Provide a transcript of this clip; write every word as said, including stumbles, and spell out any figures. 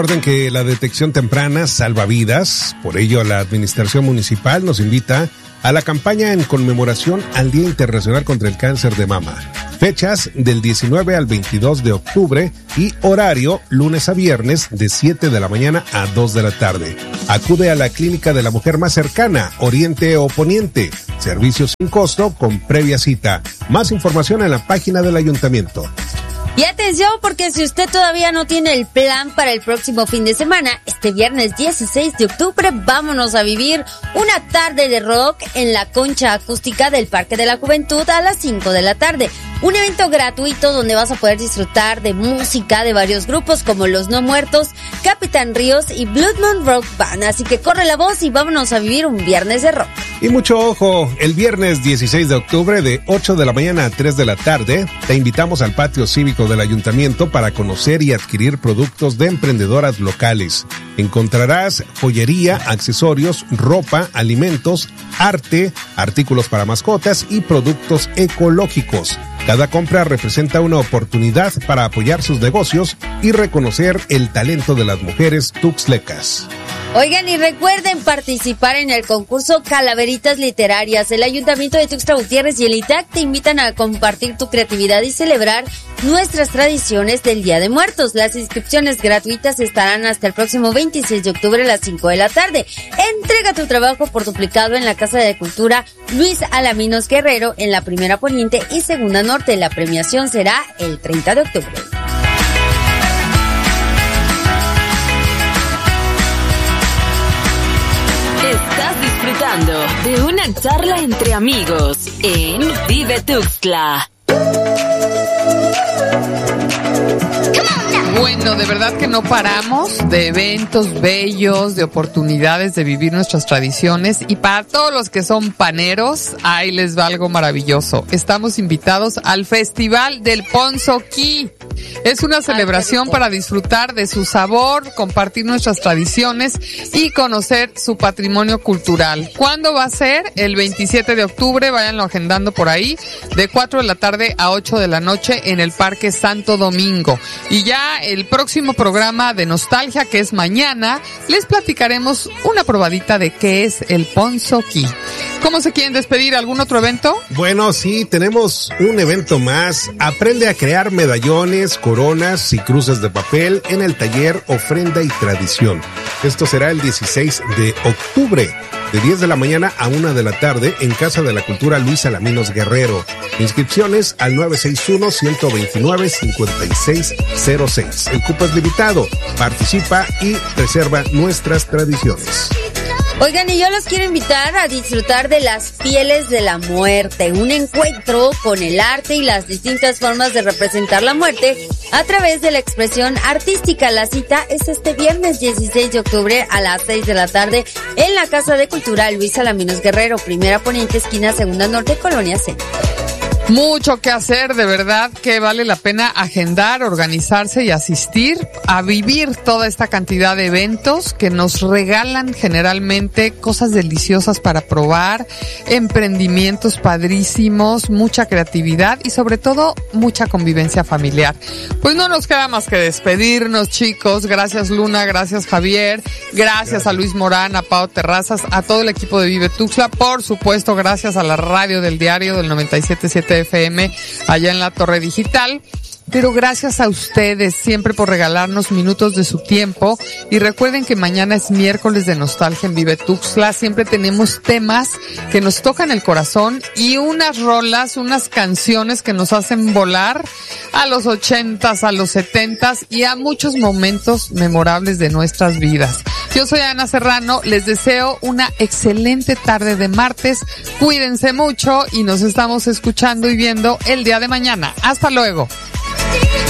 Recuerden que la detección temprana salva vidas, por ello la Administración Municipal nos invita a la campaña en conmemoración al Día Internacional contra el Cáncer de Mama. Fechas del diecinueve al veintidós de octubre y horario lunes a viernes de siete de la mañana a dos de la tarde. Acude a la clínica de la mujer más cercana, Oriente o Poniente. Servicios sin costo con previa cita. Más información en la página del ayuntamiento. Y atención, porque si usted todavía no tiene el plan para el próximo fin de semana, este viernes dieciséis de octubre vámonos a vivir una tarde de rock en la concha acústica del Parque de la Juventud a las cinco de la tarde. Un evento gratuito donde vas a poder disfrutar de música de varios grupos como Los No Muertos, Capitán Ríos y Blood Moon Rock Band. Así que corre la voz y vámonos a vivir un viernes de rock. Y mucho ojo, el viernes dieciséis de octubre de ocho de la mañana a tres de la tarde, te invitamos al patio cívico del ayuntamiento para conocer y adquirir productos de emprendedoras locales. Encontrarás joyería, accesorios, ropa, alimentos, arte, artículos para mascotas y productos ecológicos. Cada compra representa una oportunidad para apoyar sus negocios y reconocer el talento de las mujeres tuxtlecas. Oigan, y recuerden participar en el concurso Calaveritas Literarias. El Ayuntamiento de Tuxtla Gutiérrez y el I T A C te invitan a compartir tu creatividad y celebrar nuestras tradiciones del Día de Muertos. Las inscripciones gratuitas estarán hasta el próximo veintiséis de octubre a las cinco de la tarde. Entrega tu trabajo por duplicado en la Casa de Cultura Luis Alaminos Guerrero en la Primera Poniente y Segunda Norte. La premiación será el treinta de octubre. Estás disfrutando de una charla entre amigos en Vive Tuxtla. Bueno, de verdad que no paramos de eventos bellos, de oportunidades de vivir nuestras tradiciones. Y para todos los que son paneros, ahí les va algo maravilloso. Estamos invitados al Festival del Ponzoquí. Es una celebración para disfrutar de su sabor, compartir nuestras tradiciones y conocer su patrimonio cultural. ¿Cuándo va a ser? El veintisiete de octubre, váyanlo agendando por ahí, de cuatro de la tarde a ocho de la noche en el Parque Santo Domingo. Y ya el próximo programa de Nostalgia, que es mañana, les platicaremos una probadita de qué es el Ponzoquí. ¿Cómo se quieren despedir? ¿Algún otro evento? Bueno, sí, tenemos un evento más. Aprende a crear medallones, coronas y cruces de papel en el taller Ofrenda y Tradición. Esto será el dieciséis de octubre, de diez de la mañana a una de la tarde en Casa de la Cultura Luis Alaminos Guerrero. Inscripciones al nueve seis uno, uno dos nueve, cinco seis cero seis. El cupo es limitado. Participa y preserva nuestras tradiciones. Oigan, y yo los quiero invitar a disfrutar de Las Pieles de la Muerte, un encuentro con el arte y las distintas formas de representar la muerte a través de la expresión artística. La cita es este viernes dieciséis de octubre a las seis de la tarde en la Casa de Cultura Luis Alaminos Guerrero, Primera Poniente, esquina Segunda Norte, Colonia Centro. Mucho que hacer, de verdad que vale la pena agendar, organizarse y asistir a vivir toda esta cantidad de eventos que nos regalan generalmente cosas deliciosas para probar, emprendimientos padrísimos, mucha creatividad y sobre todo mucha convivencia familiar. Pues no nos queda más que despedirnos, chicos. Gracias Luna, gracias Javier, gracias, gracias. a Luis Morán, a Pau Terrazas, a todo el equipo de Vive Tuxtla, por supuesto gracias a la radio del diario del noventa y siete punto siete F M allá en la Torre Digital. Pero gracias a ustedes siempre por regalarnos minutos de su tiempo. Y recuerden que mañana es miércoles de Nostalgia en Vive Tuxtla. Siempre tenemos temas que nos tocan el corazón y unas rolas, unas canciones que nos hacen volar a los ochentas, a los setentas y a muchos momentos memorables de nuestras vidas. Yo soy Ana Serrano, les deseo una excelente tarde de martes. Cuídense mucho y nos estamos escuchando y viendo el día de mañana. Hasta luego.